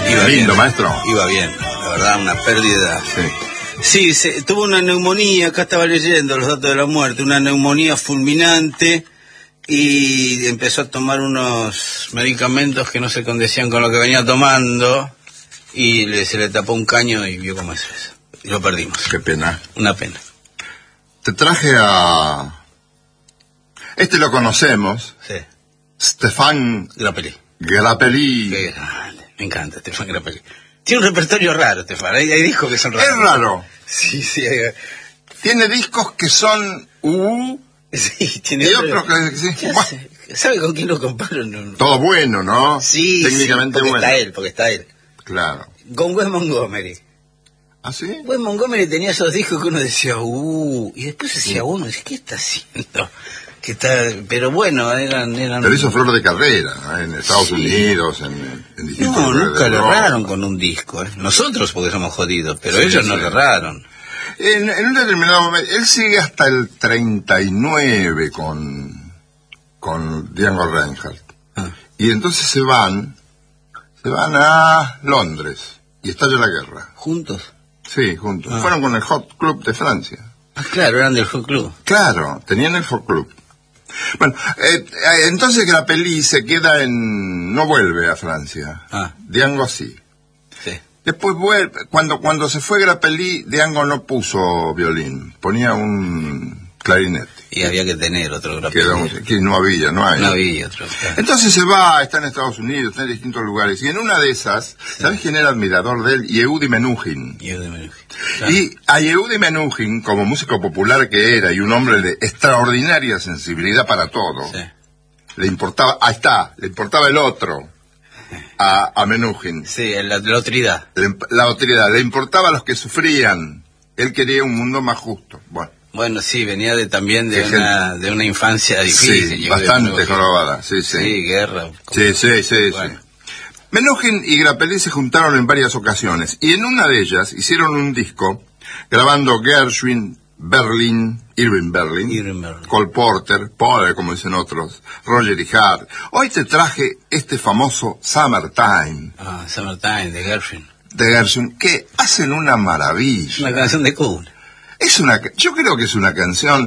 Iba lindo, bien, maestro. Iba bien, la verdad, una pérdida. Sí. Sí, tuvo una neumonía, acá estaba leyendo los datos de la muerte, una neumonía fulminante y empezó a tomar unos medicamentos que no se condecían con lo que venía tomando y se le tapó un caño y vio cómo es eso. Y lo perdimos. Qué pena. Una pena. Te traje a... Este lo conocemos. Sí. Stéphane Grappelli. Grappelli. Qué grande. Me encanta Stéphane Grappelli. Tiene un repertorio raro, Stéphane. Hay discos que son raros. Es raro. Sí. Tiene discos que son... Sí, tiene y otros que... Sí. ¿Sabe con quién lo comparo? No. Todo bueno, ¿no? Sí, técnicamente porque bueno. porque está él. Claro. Con Wes Montgomery. ¿Ah, sí? Wes Montgomery tenía esos discos que uno decía, y después decía uno, ¿qué está haciendo? Pero bueno, eran... Pero hizo flor de carrera, ¿no? En Estados Unidos, en distintos No, lugares nunca de le Europa. erraron con un disco, ¿eh? Nosotros porque somos jodidos, pero Sí, ellos no sí. le erraron. En un determinado momento, él sigue hasta el 39 con Django Reinhardt. Y entonces se van a Londres y estalla la guerra. ¿Juntos? Sí, juntos. Fueron con el Hot Club de Francia. Ah, claro, eran del Hot Club. Claro, tenían el Hot Club. Bueno, entonces Grappelli se queda no vuelve a Francia. Django sí. Sí. Después vuelve, cuando se fue Grappelli, Django no puso violín, ponía un clarinete. Y había que tener otro Grappelli. Que no había. No había otro. Claro. Entonces se va, está en Estados Unidos, está en distintos lugares. Y en una de esas, ¿sabes quién era admirador de él? Yehudi Menuhin. Claro. Y a Yehudi Menuhin, como músico popular que era, y un hombre de extraordinaria sensibilidad para todo, le importaba, le importaba el otro, a Menuhin. Sí, la otridad. La otridad, le importaba a los que sufrían. Él quería un mundo más justo. Bueno, sí, venía también de una infancia difícil. Sí, bastante jorobada, sí. Sí, guerra. Sí. Bueno. Menuhin y Grappelli se juntaron en varias ocasiones, y en una de ellas hicieron un disco, grabando Gershwin, Irving Berlin, Cole Porter, Paul, como dicen otros, Roger y Hart. Hoy te traje este famoso Summertime. Summertime, de Gershwin, que hacen una maravilla. Es una canción de cuna. Yo creo que es una canción